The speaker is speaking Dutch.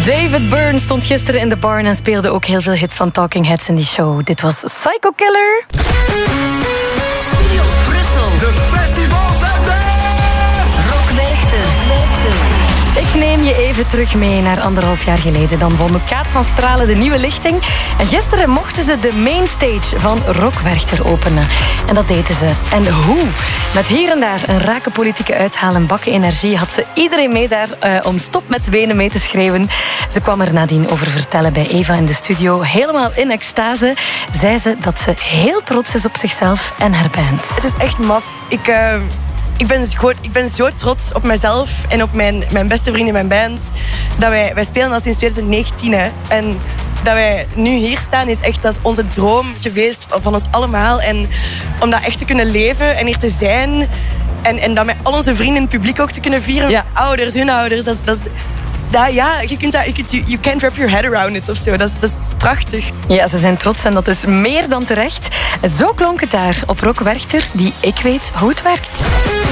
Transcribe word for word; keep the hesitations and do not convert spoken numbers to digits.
David Byrne stond gisteren in de Barn en speelde ook heel veel hits van Talking Heads in die show. Dit was Psycho Killer. Studio Brussel. De festivals zijn er! Rock Werchter. Ik neem je even terug mee naar anderhalf jaar geleden. Dan won Kaat van Stralen de nieuwe lichting. En gisteren mochten ze de mainstage van Rock Werchter openen. En dat deden ze. En hoe? Met hier en daar een rake politieke uithaal en bakken energie had ze iedereen mee daar uh, om stop met wenen mee te schreeuwen. Ze kwam er nadien over vertellen bij Eva in de studio. Helemaal in extase zei ze dat ze heel trots is op zichzelf en haar band. Het is echt maf. Ik... Uh... Ik ben, zo, ik ben zo trots op mezelf en op mijn, mijn beste vrienden in mijn band. Dat wij, wij spelen al sinds twintig negentien. Hè. En dat wij nu hier staan is echt dat is onze droom geweest van ons allemaal. En om dat echt te kunnen leven en hier te zijn. En, en dat met al onze vrienden in het publiek ook te kunnen vieren. Ja. Ouders, hun ouders. Dat is... Dat is Dat, ja, je kunt dat, je kunt, you can't wrap your head around it of zo. Dat is, dat is prachtig. Ja, ze zijn trots en dat is meer dan terecht. Zo klonk het daar op Rock Werchter, die ik weet hoe het werkt.